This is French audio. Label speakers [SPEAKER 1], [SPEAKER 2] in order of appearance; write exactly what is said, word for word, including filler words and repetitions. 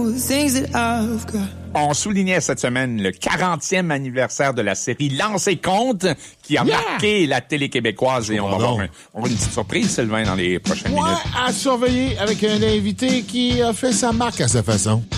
[SPEAKER 1] all the things that I've got.
[SPEAKER 2] On soulignait cette semaine le quarantième anniversaire de la série Lancez compte qui a
[SPEAKER 3] Yeah!
[SPEAKER 2] marqué la télé québécoise et on va
[SPEAKER 3] Pardon.
[SPEAKER 2] avoir un- on va une petite surprise, Sylvain, dans les prochaines
[SPEAKER 3] Ouais,
[SPEAKER 2] minutes.
[SPEAKER 3] à surveiller avec un invité qui a fait sa marque à sa façon.